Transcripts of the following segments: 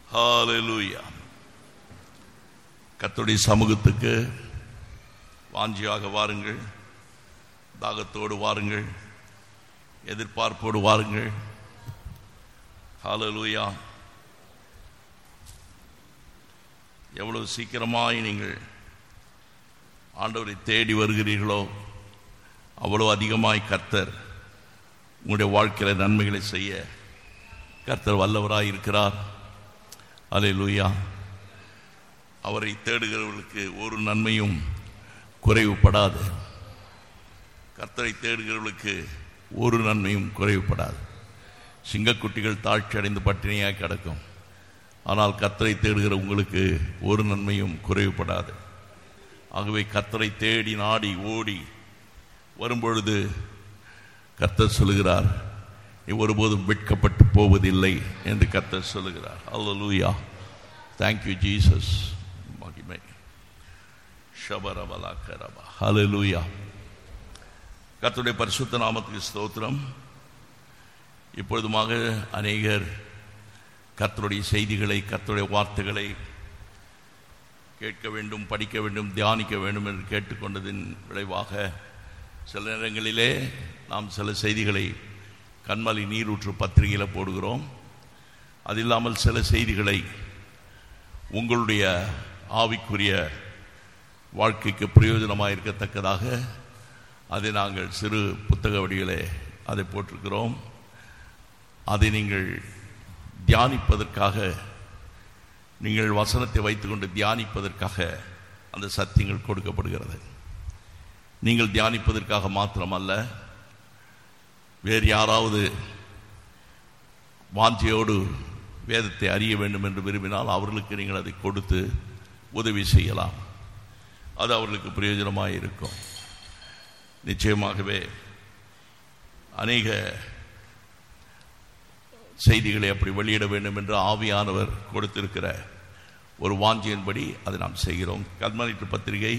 ஹல்லேலூயா. கர்த்தருடைய சமூகத்துக்கு வாஞ்சியாக வாருங்கள், தாகத்தோடு வாருங்கள், எதிர்பார்ப்போடு வாருங்கள். ஹல்லேலூயா. எவ்வளவு சீக்கிரமாய் நீங்கள் ஆண்டவரை தேடி வருகிறீர்களோ அவ்வளவு அதிகமாய் கர்த்தர் உங்களுடைய வாழ்க்கையில் நன்மைகளை செய்ய கர்த்தர் வல்லவராய் இருக்கிறார். ஹல்லேலூயா. அவரை தேடுகிறவர்களுக்கு ஒரு நன்மையும் குறைவுபடாது. கர்த்தரை தேடுகிறவர்களுக்கு ஒரு நன்மையும் குறைவுபடாது. சிங்கக்குட்டிகள் தாழ்ச்சி அடைந்து பட்டினியாய் கிடக்கும், ஆனால் கர்த்தரை தேடுகிற உங்களுக்கு ஒரு நன்மையும் குறைவுபடாது. ஆகவே கர்த்தரை தேடி நாடி ஓடி வரும்பொழுது கர்த்தர் சொல்லுகிறார், நீ ஒருபோதும் வெட்கப்பட்டு போவதில்லை என்று கர்த்தர் சொல்லுகிறார். ஹல்லேலூயா. Thank you Jesus. மகிமை. ஷபரபலகரப. ஹல்லேலூயா. கர்த்தருடைய பரிசுத்த நாமத்துக்கு ஸ்தோத்திரம். இப்பொழுதுமாக அநேகர் கர்த்தருடைய செய்திகளை, கர்த்தருடைய வார்த்தைகளை கேட்க வேண்டும், படிக்க வேண்டும், தியானிக்க வேண்டும் என்று கேட்டுக்கொண்டதின் விளைவாக சில நேரங்களிலே நாம் சில செய்திகளை கண்மலை நீரூற்று பத்திரிகையில் போடுகிறோம். அது இல்லாமல் சில செய்திகளை உங்களுடைய ஆவிக்குரிய வாழ்க்கைக்கு பிரயோஜனமாக இருக்கத்தக்கதாக அதை நாங்கள் சிறு புத்தக வடிவிலே அதை போட்டிருக்கிறோம். அதை நீங்கள் தியானிப்பதற்காக, நீங்கள் வசனத்தை வைத்துக்கொண்டு தியானிப்பதற்காக அந்த சத்தியங்கள் கொடுக்கப்படுகிறது. நீங்கள் தியானிப்பதற்காக மாத்திரமல்ல, வேறு யாராவது வாஞ்சையோடு வேதத்தை அறிய வேண்டும் என்று விரும்பினால் அவர்களுக்கு நீங்கள் அதை கொடுத்து உதவி செய்யலாம். அது அவர்களுக்கு பிரயோஜனமாக இருக்கும். நிச்சயமாகவே அநேக செய்திகளை அப்படி வெளியிட வேண்டும் என்று ஆவியானவர் கொடுத்திருக்கிற ஒரு வாஞ்சியின்படி அதை நாம் செய்கிறோம். கண்மலை பத்திரிகை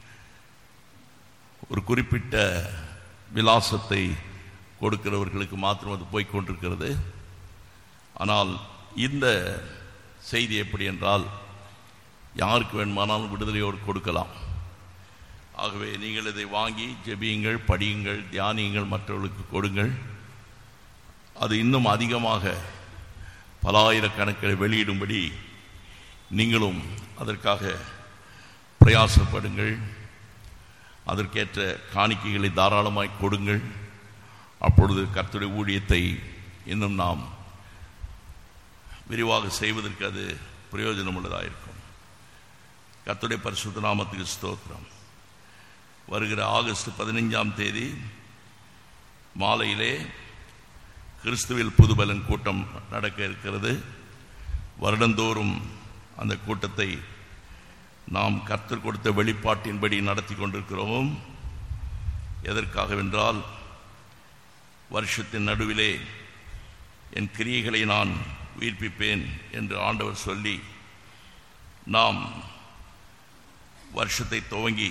ஒரு குறிப்பிட்ட விலாசத்தை கொடுக்கிறவர்களுக்கு மாத்திரம் அது போய்கொண்டிருக்கிறது. ஆனால் இந்த செய்தி எப்படி என்றால் யாருக்கு வேண்டுமானாலும் விடுதலையோடு கொடுக்கலாம். ஆகவே நீங்கள் இதை வாங்கி ஜெபியுங்கள், படியுங்கள், தியானியுங்கள், மற்றவர்களுக்கு கொடுங்கள். அது இன்னும் அதிகமாக பல ஆயிரக்கணக்கில் வெளியிடும்படி நீங்களும் அதற்காக பிரயாசப்படுங்கள். அதற்கேற்ற காணிக்கைகளை தாராளமாய் கொடுங்கள். அப்பொழுது கர்த்தருடைய ஊழியத்தை இன்னும் நாம் விரிவாக செய்வதற்கு அது பிரயோஜனம் உள்ளதாக இருக்கும். கர்த்தருடைய பரிசுத்த நாமத்துக்கு ஸ்தோத்திரம். வருகிற ஆகஸ்ட் 15 மாலையிலே கிறிஸ்துவில் புதுபலன் கூட்டம் நடக்க இருக்கிறது. வருடந்தோறும் அந்த கூட்டத்தை நாம் கர்த்தர் கொடுத்த வெளிப்பாட்டின்படி நடத்தி கொண்டிருக்கிறோம். எதற்காகவென்றால், வருஷத்தின் நடுவிலே என் கிரியைகளை நான் உயிர்ப்பிப்பேன் என்று ஆண்டவர் சொல்லி நாம் வருஷத்தை துவங்கி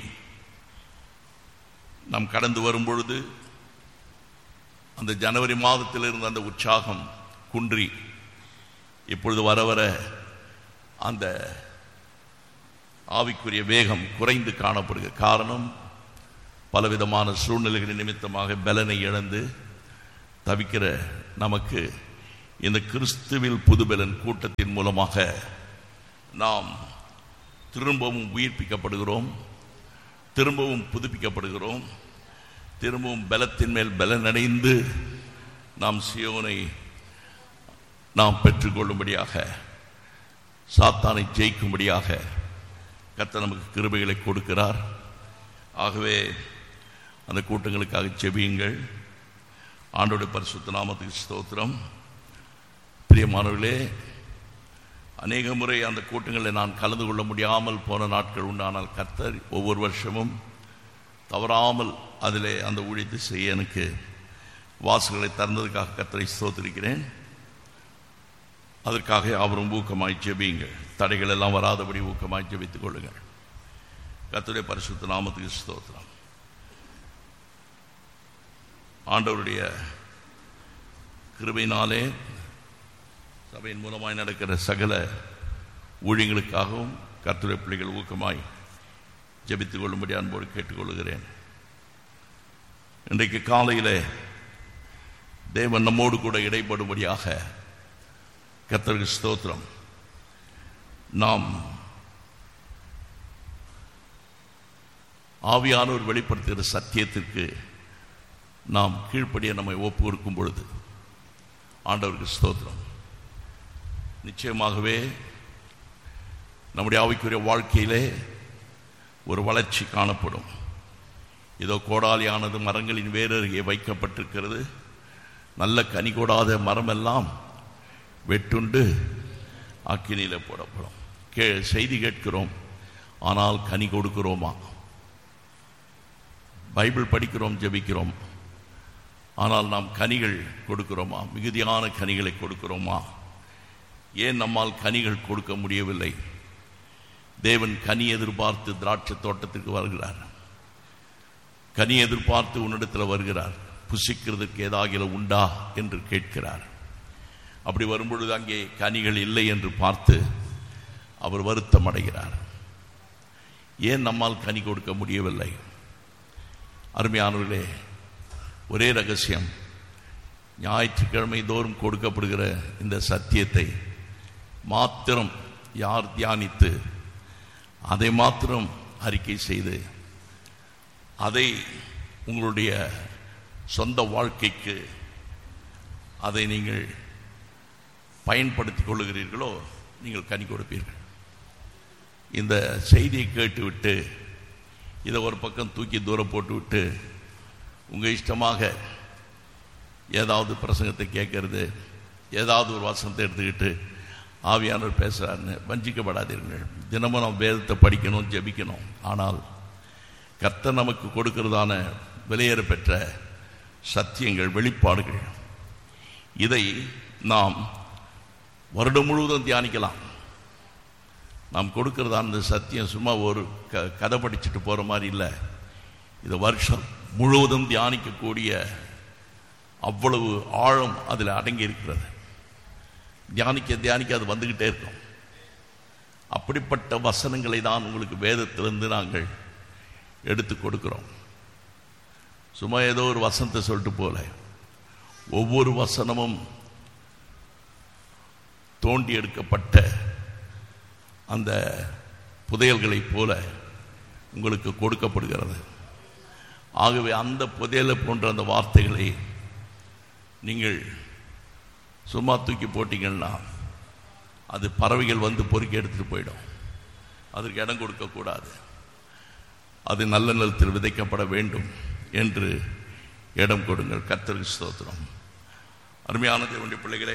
நாம் கடந்து வரும்பொழுது அந்த ஜனவரி மாதத்தில் இருந்த அந்த உற்சாகம் குன்றி இப்பொழுது வர வர அந்த ஆவிக்குரிய வேகம் குறைந்து காணப்படுகிற காரணம், பலவிதமான சூழ்நிலைகளின் நிமித்தமாக பலனை இழந்து தவிக்கிற நமக்கு இந்த கிறிஸ்துவில் புதுபலன் கூட்டத்தின் மூலமாக நாம் திரும்பவும் உயிர்ப்பிக்கப்படுகிறோம், திரும்பவும் புதுப்பிக்கப்படுகிறோம், திரும்பவும் பலத்தின் மேல் பலனடைந்து நாம் சீயோனை நாம் பெற்றுக்கொள்ளும்படியாக, சாத்தானை ஜெயிக்கும்படியாக கர்த்தர் நமக்கு கிருபைகளை கொடுக்கிறார். ஆகவே அந்த கூட்டங்களுக்காக ஜெபியுங்கள். ஆண்டவருடைய பரிசுத்த நாமத்துக்கு ஸ்தோத்திரம். பிரியமானவர்களே, அநேக முறை அந்த கூட்டங்களில் நான் கலந்து கொள்ள முடியாமல் போன நாட்கள் உண்டானால் கர்த்தர் ஒவ்வொரு வருஷமும் தவறாமல் அதிலே அந்த ஊழியத்தை செய்ய எனக்கு வாசல்களை திறந்ததுக்காக கர்த்தரை ஸ்தோத்திரிக்கிறேன். அதற்காக அவரும் ஊக்கமாய் ஜெபியுங்கள். தடைகள் எல்லாம் வராதபடி ஊக்கமாய் ஜெபித்துக் கொள்ளுங்கள். கர்த்தருடைய பரிசுத்த நாமத்துக்கு ஸ்தோத்திரம். ஆண்டவருடைய கிருபையினாலே சபையின் மூலமாய் நடக்கிற சகல ஊழியங்களுக்காகவும் கர்த்தருடைய பிள்ளைகள் ஊக்கமாய் ஜெபித்துக் கொள்ளும்படி அன்போடு கேட்டுக்கொள்கிறேன். இன்றைக்கு காலையில் தேவன் நம்மோடு கூட இடைப்படும்படியாக கர்த்தருக்கு ஸ்தோத்திரம். நாம் ஆவியானவர் வெளிப்படுத்துகிற சத்தியத்திற்கு நாம் கீழ்ப்படிய நம்மை ஒப்பு கொடுக்கும் பொழுது ஆண்டவருக்கு ஸ்தோத்திரம். நிச்சயமாகவே நம்முடைய ஆவிக்குரிய வாழ்க்கையிலே ஒரு வளர்ச்சி காணப்படும். இதோ கோடாலியானது மரங்களின் வேரருகே வைக்கப்பட்டிருக்கிறது. நல்ல கனி கொடாத மரமெல்லாம் வெட்டுண்டு அக்கினியில் போடப்படும். செய்தி கேட்கிறோம், ஆனால் கனி கொடுக்கிறோமா? பைபிள் படிக்கிறோம், ஜெபிக்கிறோம், ஆனால் நாம் கனிகள் கொடுக்கிறோமா? மிகுதியான கனிகளை கொடுக்கிறோமா? ஏன் நம்மால் கனிகள் கொடுக்க முடியவில்லை? தேவன் கனி எதிர்பார்த்து திராட்சை தோட்டத்திற்கு வருகிறார். கனி எதிர்பார்த்து உன்னிடத்தில் வருகிறார். புசிக்கிறதுக்கு ஏதாவது உண்டா என்று கேட்கிறார். அப்படி வரும்பொழுது அங்கே கனிகள் இல்லை என்று பார்த்து அவர் வருத்தம் அடைகிறார். ஏன் நம்மால் கனி கொடுக்க முடியவில்லை? அருமையானவர்களே, ஒரே ரகசியம், ஞாயிற்றுக்கிழமை தோறும் கொடுக்கப்படுகிற இந்த சத்தியத்தை மாத்திரம் யார் தியானித்து அதை மாத்திரம் அறிக்கை செய்து அதை உங்களுடைய சொந்த வாழ்க்கைக்கு அதை நீங்கள் பயன்படுத்திக் கொள்ளுகிறீர்களோ நீங்கள் கனி கொடுப்பீர்கள். இந்த செய்தியை கேட்டுவிட்டு இதை ஒரு பக்கம் தூக்கி தூரம் போட்டுவிட்டு உங்கள் இஷ்டமாக ஏதாவது பிரசங்கத்தை கேட்கறது, ஏதாவது ஒரு வசனத்தை எடுத்துக்கிட்டு ஆவியானவர் பேசுகிறாருன்னு வஞ்சிக்கப்படாதீர்கள். தினமும் நாம் வேதத்தை படிக்கணும், ஜெபிக்கணும். ஆனால் கர்த்தர் நமக்கு கொடுக்கிறதான விலையேற பெற்ற சத்தியங்கள், வெளிப்பாடுகள், இதை நாம் வருடம் முழுவதும் தியானிக்கலாம். நாம் கொடுக்கிறதான இந்த சத்தியம் சும்மா ஒரு கதை படிச்சுட்டு போகிற மாதிரி இல்லை. இது வருஷம் முழுவதும் தியானிக்கக்கூடிய அவ்வளவு ஆழம் அதில் அடங்கி இருக்கிறது. தியானிக்க தியானிக்க அது வந்துக்கிட்டே இருக்கும். அப்படிப்பட்ட வசனங்களை தான் உங்களுக்கு வேதத்திலிருந்து நாங்கள் எடுத்து கொடுக்கிறோம். சும்மா ஏதோ ஒரு வசனத்தை சொல்லிட்டு போல, ஒவ்வொரு வசனமும் தோண்டி எடுக்கப்பட்ட அந்த புதையல்களைப் போல உங்களுக்கு கொடுக்கப்படுகிறது. ஆகவே அந்த புதையலை போன்ற அந்த வார்த்தைகளை நீங்கள் சும்மா தூக்கி போட்டீங்கன்னா அது பறவைகள் வந்து பொறுக்கி எடுத்துகிட்டு போயிடும். அதற்கு இடம் கொடுக்கக்கூடாது. அது நல்ல நிலத்தில் விதைக்கப்பட வேண்டும் என்று இடம் கொடுங்கள். கர்த்தருக்கு ஸ்தோத்திரம். அருமையான தேவனுடைய பிள்ளைகளே,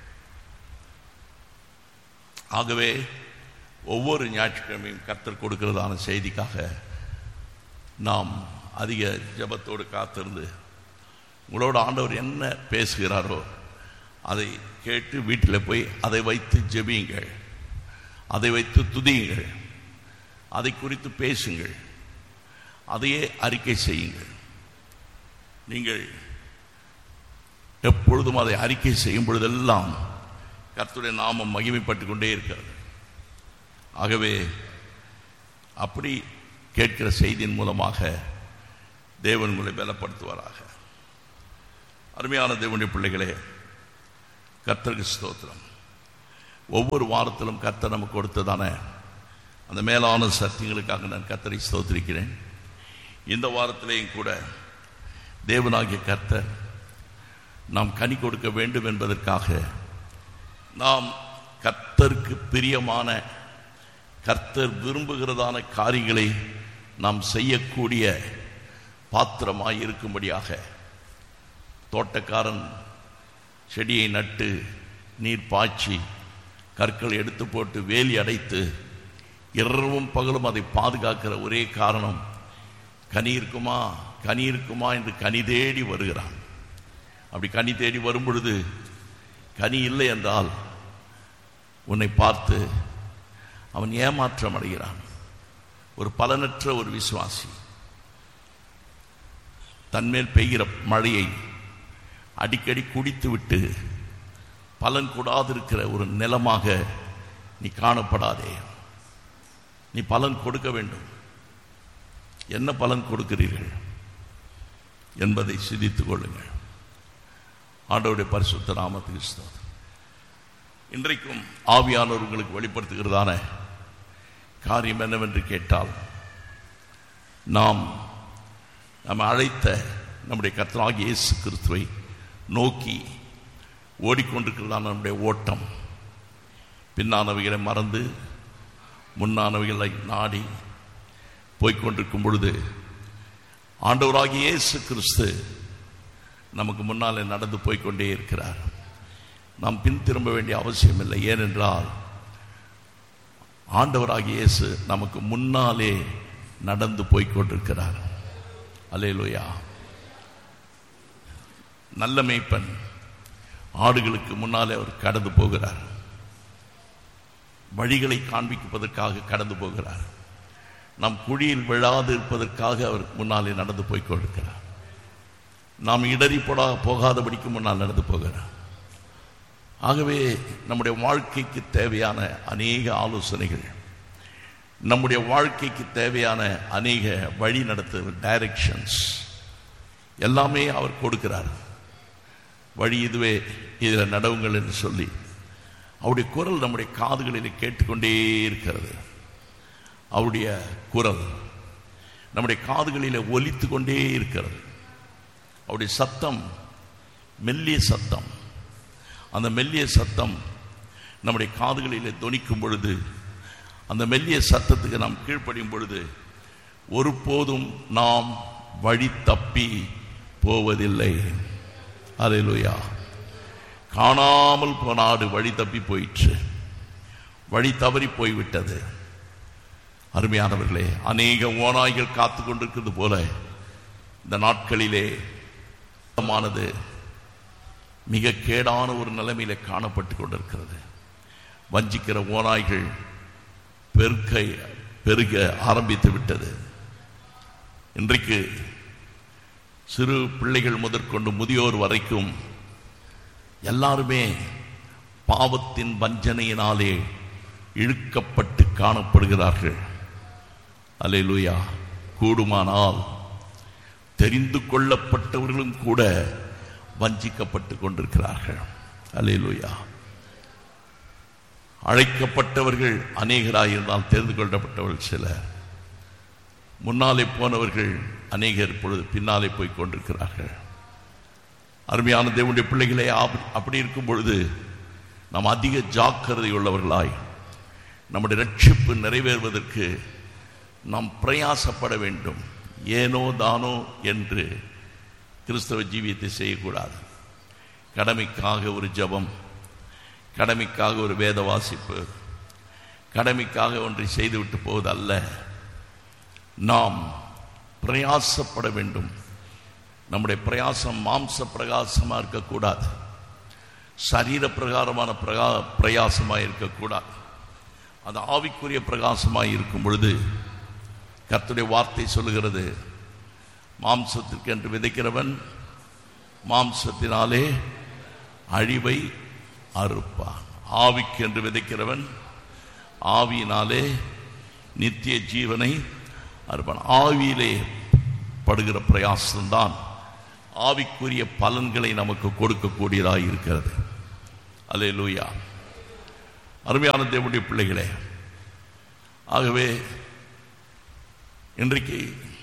ஆகவே ஒவ்வொரு ஞாயிற்றுக்கிழமையும் கர்த்தர் கொடுக்கிறதான செய்திக்காக நாம் அதிக ஜெபத்தோடு காத்திருந்து உங்களோட ஆண்டவர் என்ன பேசுகிறாரோ அதை கேட்டு வீட்டில் போய் அதை வைத்து ஜெபியுங்கள், அதை வைத்து துதியுங்கள், அதை குறித்து பேசுங்கள், அதையே அறிக்கை செய்யுங்கள். நீங்கள் எப்பொழுதும் அதை அறிக்கை செய்யும் பொழுதெல்லாம் கர்த்தருடைய நாமம் மகிமைப்பட்டு கொண்டே இருக்கிறது. ஆகவே அப்படி கேட்கிற செய்தியின் மூலமாக தேவன் உங்களை பலப்படுத்துவாராக. அருமையான தேவனுடைய பிள்ளைகளே, கர்த்தருக்கு ஸ்தோத்திரம். ஒவ்வொரு வாரத்திலும் கர்த்தர் நமக்கு கொடுத்ததான அந்த மேலான சத்தியங்களுக்காக நான் கர்த்தரை ஸ்தோத்திரிக்கிறேன். இந்த வாரத்திலேயும் கூட தேவனாகிய கர்த்தர் நாம் கனி கொடுக்க வேண்டும் என்பதற்காக நாம் கர்த்தருக்கு பிரியமான, கர்த்தர் விரும்புகிறதான காரியங்களை நாம் செய்யக்கூடிய பாத்திரமாய் இருக்கும்படியாக தோட்டக்காரன் செடியை நட்டு நீர் பாய்ச்சி கற்களை எடுத்து போட்டு வேலி அடைத்து இரவும் பகலும் அதை பாதுகாக்கிற ஒரே காரணம் கனி இருக்குமா கனி இருக்குமா என்று கனி தேடி வருகிறான். அப்படி கனி தேடி வரும் பொழுது கனி இல்லை என்றால் உன்னை பார்த்து அவன் ஏமாற்றம் அடைகிறான். ஒரு பலனற்ற ஒரு விசுவாசி தன்மேல் பெய்கிற மழையை அடிக்கடி குடித்து விட்டு பலன் கூடாதிருக்கிற ஒரு நிலமாக நீ காணப்படாதே. நீ பலன் கொடுக்க வேண்டும். என்ன பலன் கொடுக்கிறீர்கள் என்பதை சிந்தித்துக் கொள்ளுங்கள். ஆண்டவருடைய பரிசுத்த நாமத்துக்கு ஸ்தோத்திரம். இன்றைக்கும் ஆவியானவர் உங்களுக்கு வெளிப்படுத்துகிறதான காரியம் என்னவென்று கேட்டால், நாம் அழைத்த நம்முடைய கர்த்தராகிய இயேசு கிறிஸ்துவை நோக்கி ஓடிக்கொண்டிருக்கிறதான நம்முடைய ஓட்டம் பின்னானவைகளை மறந்து முன்னானவைகளை நாடி போய்கொண்டிருக்கும் பொழுது ஆண்டவராகிய இயேசு கிறிஸ்து நமக்கு முன்னாலே நடந்து போய்கொண்டே இருக்கிறார். நாம் பின் திரும்ப வேண்டிய அவசியம் இல்லை. ஏனென்றால் ஆண்டவராகிய இயேசு நமக்கு முன்னாலே நடந்து போய்கொண்டிருக்கிறார். அல்லேலூயா. நல்ல மேய்ப்பன் ஆடுகளுக்கு முன்னாலே அவர் கடந்து போகிறார். வழிகளை காண்பிப்பதற்காக கடந்து போகிறார். நாம் குழியில் விழாது இருப்பதற்காக அவர் முன்னாலே நடந்து போய்கொண்டிருக்கிறார். நாம் இடறி போகாதபடிக்கு முன்னால் நடந்து போகிறார். ஆகவே நம்முடைய வாழ்க்கைக்கு தேவையான அநேக ஆலோசனைகள், நம்முடைய வாழ்க்கைக்கு தேவையான அநேக வழி நடத்துகிற டைரக்ஷன்ஸ் எல்லாமே அவர் கொடுக்கிறார். வழி இதுவே, இதில் நடவுங்கள் என்று சொல்லி அவருடைய குரல் நம்முடைய காதுகளில் கேட்டுக்கொண்டே இருக்கிறது. அவருடைய குரல் நம்முடைய காதுகளில் ஒலித்து கொண்டே இருக்கிறது. அவருடைய சத்தம் மெல்லிய சத்தம். அந்த மெல்லிய சத்தம் நம்முடைய காதுகளிலே தொனிக்கும் பொழுது, அந்த மெல்லிய சத்தத்துக்கு நாம் கீழ்ப்படியும் பொழுது ஒருபோதும் நாம் வழி தப்பி போவதில்லை. அல்லேலூயா. காணாமல் போன ஆடு வழி தப்பி போயிற்று, வழி தவறி போய்விட்டது. அருமையானவர்களே, அநேக ஓநாய்கள் காத்து கொண்டிருக்கிறது போல இந்த நாட்களிலே மிக கேடான ஒரு நிலைமையில காணப்பட்டு கொண்டிருக்கிறது. வஞ்சிக்கிற ஓநாய்கள் பெருக ஆரம்பித்து விட்டது. இன்றைக்கு சிறு பிள்ளைகள் முதற்கொண்டு முதியோர் வரைக்கும் எல்லாருமே பாவத்தின் வஞ்சனையினாலே இழுக்கப்பட்டு காணப்படுகிறார்கள். அல்லேலூயா. கூடுமானால் தெரிந்து கொள்ளப்பட்டவர்களும் கூட வஞ்சிக்கப்பட்டு கொண்டிருக்கிறார்கள். அல்லேலூயா. அழைக்கப்பட்டவர்கள் அநேகராயிருந்தால் தெரிந்து கொள்ளப்பட்டவர்கள் சிலர். முன்னாலே போனவர்கள் அநேகர் இப்பொழுது பின்னாலே போய் கொண்டிருக்கிறார்கள். அருமையான தேவனுடைய பிள்ளைகளே, அப்படி இருக்கும் பொழுது நாம் அதிக ஜாக்கிரதை உள்ளவர்களாய் நம்முடைய ரட்சிப்பு நிறைவேறுவதற்கு நாம் பிரயாசப்பட வேண்டும். ஏனோ தானோ என்று கிறிஸ்தவ ஜீவியத்தை செய்யக்கூடாது. கடமைக்காக ஒரு ஜெபம், கடமைக்காக ஒரு வேத வாசிப்பு, கடமைக்காக ஒன்றை செய்துவிட்டு போவது அல்ல. நாம் பிரயாசப்பட வேண்டும். நம்முடைய பிரயாசம் மாம்ச பிரகாசமாக இருக்கக்கூடாது, சரீர பிரகாரமான பிரயாசமாக இருக்கக்கூடாது. அது ஆவிக்குரிய பிரகாசமாக இருக்கும் பொழுது கர்த்தருடைய வார்த்தை சொல்லுகிறது, மாம்சத்திற்கு என்று விதைக்கிறவன் மாம்சத்தினாலே அழிவை அறுப்பான், ஆவிக்கு என்று விதைக்கிறவன் ஆவியினாலே நித்திய ஜீவனை அறுப்பான். ஆவியிலே படுகிற பிரயாசம்தான் ஆவிக்குரிய பலன்களை நமக்கு கொடுக்கக்கூடியதாக இருக்கிறது. அல்லேலூயா. அருமையான தேவனுடைய பிள்ளைகளே, ஆகவே இன்றைக்கு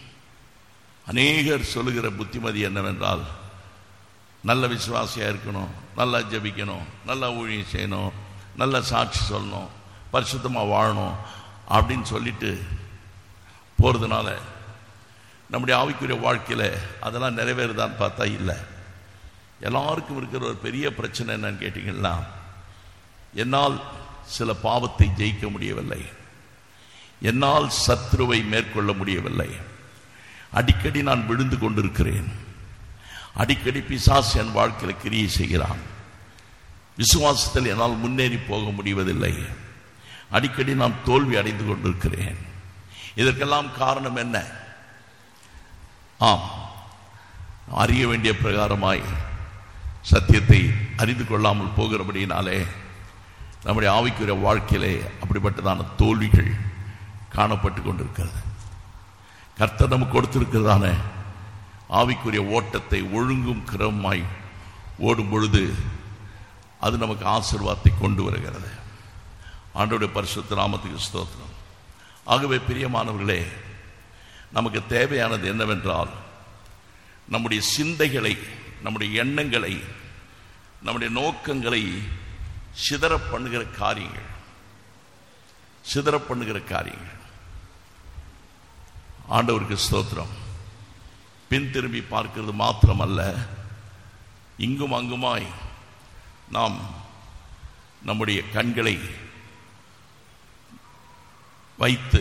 அநேகர் சொல்லுகிற புத்திமதி என்னவென்றால், நல்ல விசுவாசியாக இருக்கணும், நல்லா ஜெபிக்கணும், நல்லா ஊழியம் செய்யணும், நல்ல சாட்சி சொல்லணும், பரிசுத்தமாக வாழணும் அப்படின்னு சொல்லிட்டு போகிறதுனால நம்முடைய ஆவிக்குரிய வாழ்க்கையில் அதெல்லாம் நிறைவேறுதான்னு பார்த்தா இல்லை. எல்லாருக்கும் இருக்கிற ஒரு பெரிய பிரச்சனை என்னன்னு கேட்டிங்கன்னா, என்னால் சில பாவத்தை ஜெயிக்க முடியவில்லை, என்னால் சத்ருவை மேற்கொள்ள முடியவில்லை, அடிக்கடி நான் விழுந்து கொண்டிருக்கிறேன், அடிக்கடி பிசாசு என் வாழ்க்கையில் கிரியை செய்கிறான், விசுவாசத்தில் என்னால் முன்னேறி போக முடிவதில்லை, அடிக்கடி நான் தோல்வி அடைந்து கொண்டிருக்கிறேன். இதற்கெல்லாம் காரணம் என்ன? ஆம், அறிய வேண்டிய பிரகாரமாய் சத்தியத்தை அறிந்து கொள்ளாமல் போகிறபடியினாலே நம்முடைய ஆவிக்குரிய வாழ்க்கையிலே அப்படிப்பட்டதான தோல்விகள் காணப்பட்டு கொண்டிருக்கிறது. கர்த்தர் நமக்கு கொடுத்திருக்கிறதான ஆவிக்குரிய ஓட்டத்தை ஒழுங்கும் கிரமமாய் ஓடும் பொழுது அது நமக்கு ஆசீர்வாதத்தை கொண்டு வருகிறது. ஆண்டவருடைய பரிசுத்த நாமத்துக்கு ஸ்தோத்திரம். ஆகவே பிரியமானவர்களே, நமக்கு தேவையானது என்னவென்றால் நம்முடைய சிந்தைகளை, நம்முடைய எண்ணங்களை, நம்முடைய நோக்கங்களை சிதற பண்ணுகிற காரியங்கள். ஆண்டவருக்கு ஸ்தோத்திரம். பின் திரும்பி பார்க்கிறது மாத்திரமல்ல, இங்கும் அங்குமாய் நாம் நம்முடைய கண்களை வைத்து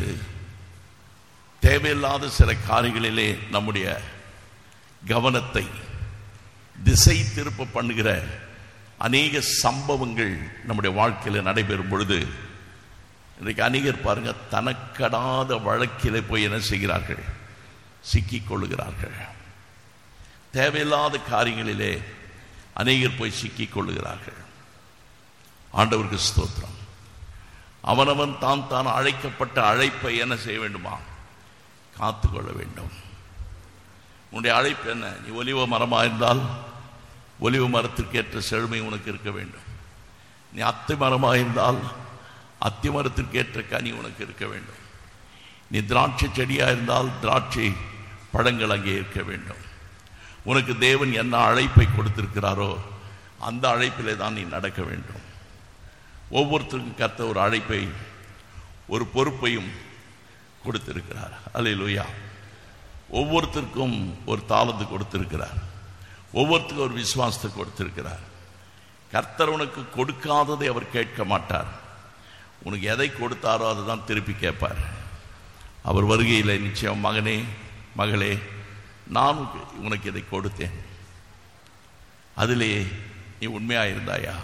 தேவையில்லாத சில காரியங்களிலே நம்முடைய கவனத்தை திசை திருப்ப பண்ணுகிற அநேக சம்பவங்கள் நம்முடைய வாழ்க்கையில் நடைபெறும் பொழுது இன்றைக்கு அநேகர் பாருங்க, தனக்கடாத வழக்கிலே போய் என்ன செய்கிறார்கள்? சிக்கிக் கொள்ளுகிறார்கள். தேவையில்லாத காரியங்களிலே அநேகர் போய் சிக்கிக் கொள்ளுகிறார்கள். ஆண்டவருக்கு ஸ்தோத்திரம். அவனவன் தான் அழைக்கப்பட்ட அழைப்பை என்ன செய்ய வேண்டுமா? காத்துக்கொள்ள வேண்டும். உன்னுடைய அழைப்பு என்ன? நீ ஒலிவ மரமாக இருந்தால் ஒலிவ மரத்திற்கு ஏற்ற செழுமை உனக்கு இருக்க வேண்டும். நீ அத்தி மரமாக இருந்தால் அத்தி மரத்திற்கு ஏற்ற கனி உனக்கு இருக்க வேண்டும். நீ திராட்சை செடியாக இருந்தால் திராட்சை பழங்கள் அங்கே இருக்க வேண்டும். உனக்கு தேவன் என்ன அழைப்பை கொடுத்திருக்கிறாரோ அந்த அழைப்பிலே தான் நீ நடக்க வேண்டும். ஒவ்வொருத்தருக்கும் கர்த்தர் ஒரு அழைப்பை, ஒரு பொறுப்பையும் கொடுத்திருக்கிறார். அல்லேலூயா. ஒவ்வொருத்தருக்கும் ஒரு தாளந்து கொடுத்திருக்கிறார். ஒவ்வொருத்தருக்கும் ஒரு விசுவாசத்தை கொடுத்திருக்கிறார். கர்த்தர் உனக்கு கொடுக்காததை அவர் கேட்க மாட்டார். உனக்கு எதை கொடுத்தாரோ அதை தான் திருப்பி கேட்பார். அவர் வருகையில் நிச்சயம், மகனே மகளே, நான் உனக்கு இதை கொடுத்தேன், அதிலே நீ உண்மையாக இருந்தாயா?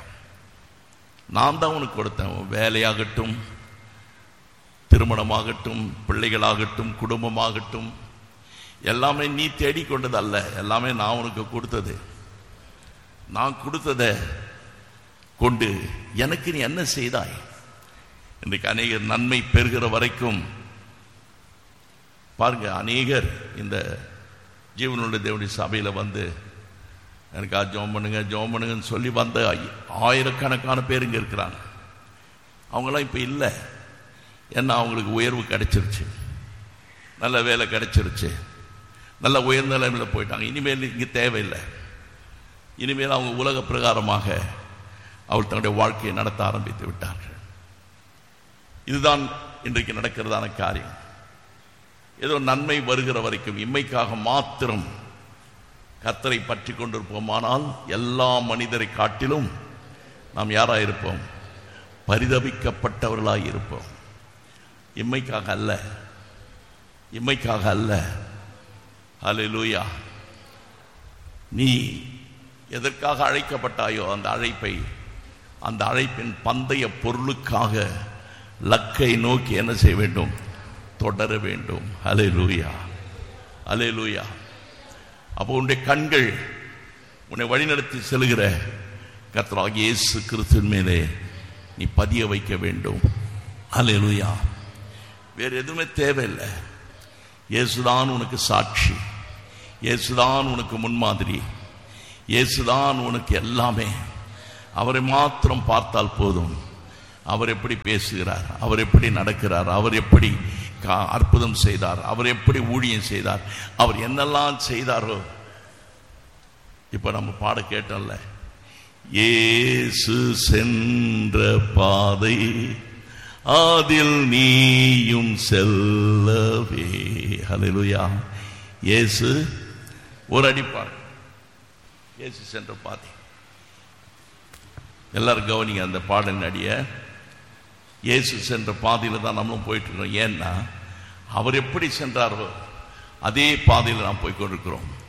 நான் தான் உனக்கு கொடுத்தேன். வேலையாகட்டும், திருமணமாகட்டும், பிள்ளைகளாகட்டும், குடும்பமாகட்டும், எல்லாமே நீ தேடிக்கொண்டது அல்ல. எல்லாமே நான் உனக்கு கொடுத்தது. நான் கொடுத்ததை கொண்டு எனக்கு நீ என்ன செய்தாய்? இன்றைக்கு அநேகர் நன்மை பெறுகிற வரைக்கும் பாருங்க, அநேகர் இந்த ஜீவனுள்ள தேவனுடைய சபையில் வந்து எனக்கு ஜெபம் பண்ணுங்கன்னு சொல்லி வந்த ஆயிரக்கணக்கான பேர் இங்கே இருக்கிறாங்க. அவங்களாம் இப்போ இல்லை. ஏன்னா அவங்களுக்கு உயர்வு கிடைச்சிருச்சு, நல்ல வேலை கிடைச்சிருச்சு, நல்ல உயர்ந்த நிலைமையில் போயிட்டாங்க. இனிமேல் இங்கே தேவையில்லை. இனிமேல் அவங்க உலக பிரகாரமாக அவள் தன்னுடைய வாழ்க்கையை நடத்த ஆரம்பித்து விட்டார்கள். இதுதான் இன்றைக்கு நடக்கிறதான காரியம். ஏதோ நன்மை வருகிற வரைக்கும் இம்மைக்காக மாத்திரம் கர்த்தரை பற்றி கொண்டிருப்போமானால் எல்லா மனிதரை காட்டிலும் நாம் யாராக இருப்போம்? பரிதபிக்கப்பட்டவர்களாக இருப்போம். இம்மைக்காக அல்ல, இம்மைக்காக அல்ல. அல்லேலூயா. நீ எதற்காக அழைக்கப்பட்டாயோ அந்த அழைப்பை, அந்த அழைப்பின் பந்தய பொருளுக்காக லக்கை நோக்கி என்ன செய்ய வேண்டும்? தொடர வேண்டும். அல்லேலூயா, அல்லேலூயா. அப்போ உன்னுடைய கண்கள் உன்னை வழிநடத்தி செல்கிற கர்த்தராகிய இயேசு கிறிஸ்துவின் மேலே நீ பதிய வைக்க வேண்டும். அல்லேலூயா. வேறு எதுவுமே தேவையில்லை. இயேசுதான் உனக்கு சாட்சி, இயேசுதான் உனக்கு முன்மாதிரி, இயேசுதான் உனக்கு எல்லாமே. அவரை மாத்திரம் பார்த்தால் போதும். அவர் எப்படி பேசுகிறார், அவர் எப்படி நடக்கிறார், அவர் எப்படி அற்புதம் செய்தார், அவர் எப்படி ஊழியம் செய்தார், அவர் என்னெல்லாம் செய்தாரோ. இப்ப நம்ம பாட கேட்டோம்ல, இயேசு சென்ற பாதை அதில் நீயும் செல்லவே. அல்லேலூயா. இயேசு ஒரு அடிப்பார். இயேசு சென்ற பாதை. எல்லாரும் கவனிங்க அந்த பாடலின் அடிய. இயேசு சென்ற பாதையில் தான் நம்மளும் போயிட்டு இருக்கோம். ஏன்னா அவர் எப்படி சென்றாரோ அதே பாதையில் நாம் போய் கொண்டிருக்கிறோம்.